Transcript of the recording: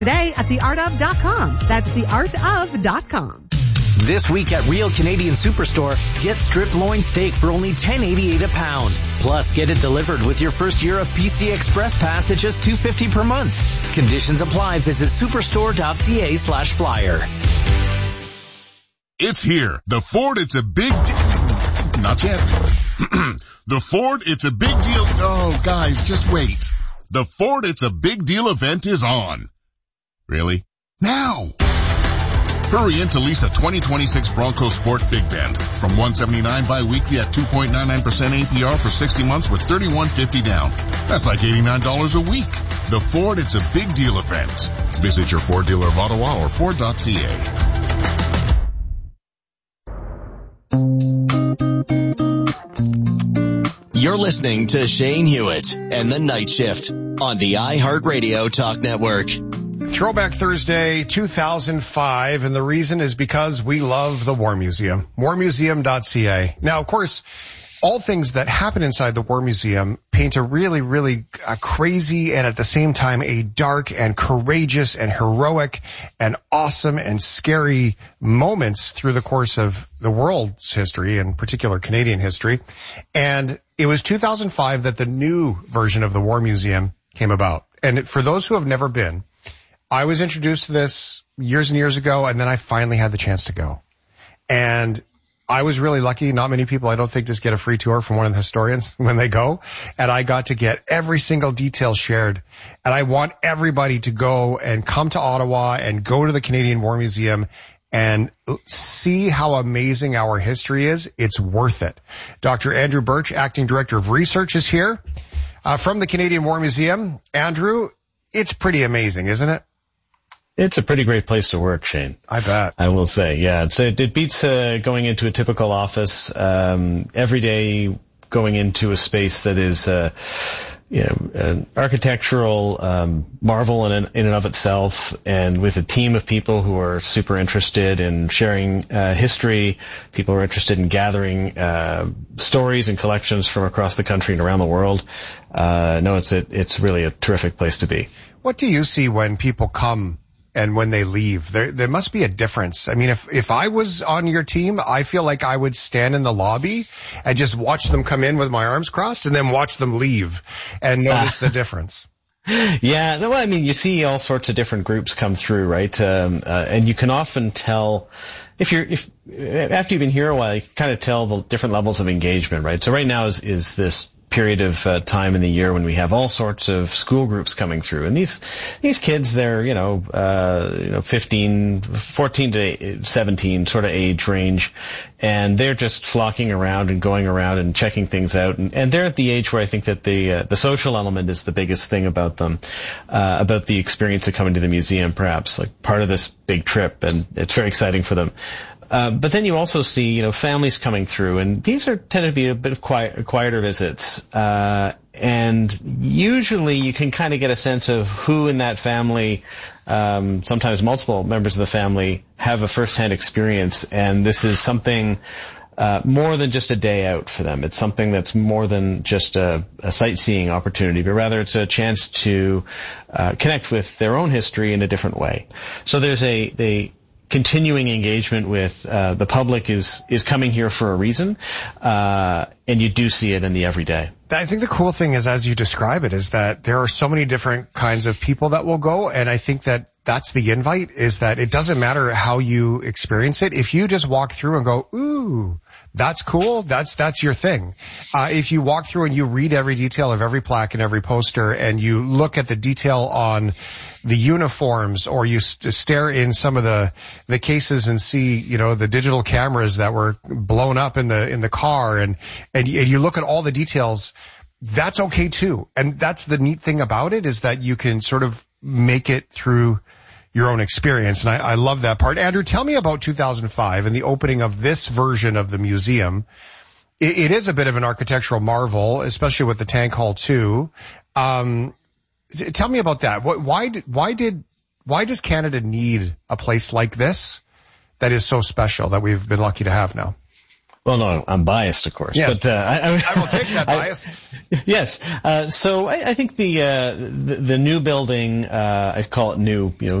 Today at theartof.com. That's theartof.com. This week at Real Canadian Superstore, get strip loin steak for only $10.88 a pound. Plus, get it delivered with your first year of PC Express Pass at just $2.50 per month. Conditions apply. Visit superstore.ca/flyer. It's here. The Ford, it's a big not yet. The Ford, it's a big deal. Oh, guys, just wait. The Ford, it's a big deal event is on. Really? Now! Hurry in to lease a 2026 Bronco Sport Big Bend from $179 bi-weekly at 2.99% APR for 60 months with $31.50 down. That's like $89 a week. The Ford, it's a big deal event. Visit your Ford dealer of Ottawa or Ford.ca. You're listening to Shane Hewitt and the Night Shift on the iHeartRadio Talk Network. Throwback Thursday 2005, and the reason is because we love the War Museum. WarMuseum.ca. Now, of course, all things that happen inside the War Museum paint a really, really crazy and at the same time a dark and courageous and heroic and awesome and scary moments through the course of the world's history, in particular Canadian history. And it was 2005 that the new version of the War Museum came about. And for those who have never been, I was introduced to this years and years ago, and then I finally had the chance to go. And I was really lucky. Not many people, I don't think, just get a free tour from one of the historians when they go. And I got to get every single detail shared. And I want everybody to go and come to Ottawa and go to the Canadian War Museum and see how amazing our history is. It's worth it. Dr. Andrew Birch, Acting Director of Research, is here from the Canadian War Museum. Andrew, it's pretty amazing, isn't it? It's a pretty great place to work, Shane. I bet. I will say, yeah. It beats going into a typical office. Every day going into a space that is, an architectural marvel in and of itself, and with a team of people who are super interested in sharing history. People are interested in gathering stories and collections from across the country and around the world. It's really a terrific place to be. What do you see when people come and when they leave? There must be a difference. I mean, if I was on your team, I feel like I would stand in the lobby and just watch them come in with my arms crossed and then watch them leave and notice the difference. Yeah, no, I mean, you see all sorts of different groups come through, right? And you can often tell if after you've been here a while, you can kind of tell the different levels of engagement, right? So right now is this period of time in the year when we have all sorts of school groups coming through, and these kids, they're 14 to 17 sort of age range, and they're just flocking around and going around and checking things out, and they're at the age where I think that the social element is the biggest thing about them, about the experience of coming to the museum, perhaps like part of this big trip, and it's very exciting for them. But then you also see, families coming through, and these tend to be a bit of quieter visits. And usually you can kind of get a sense of who in that family, sometimes multiple members of the family, have a first-hand experience. And this is something more than just a day out for them. It's something that's more than just a sightseeing opportunity, but rather it's a chance to connect with their own history in a different way. So there's a continuing engagement with the public is coming here for a reason, and you do see it in the everyday. I think the cool thing is, as you describe it, is that there are so many different kinds of people that will go, and I think that that's the invite, is that it doesn't matter how you experience it. If you just walk through and go, ooh, that's cool, that's your thing. If you walk through and you read every detail of every plaque and every poster, and you look at the detail on the uniforms, or you stare in some of the cases and see, the digital cameras that were blown up in the car, and you look at all the details, that's okay too. And that's the neat thing about it, is that you can sort of make it through your own experience. And I love that part. Andrew, tell me about 2005 and the opening of this version of the museum. It is a bit of an architectural marvel, especially with the Tank Hall 2. Tell me about that. Why does Canada need a place like this that is so special, that we've been lucky to have now? Well, no, I'm biased, of course. Yes. But, I will take that bias. Yes. So I think the new building, I call it new,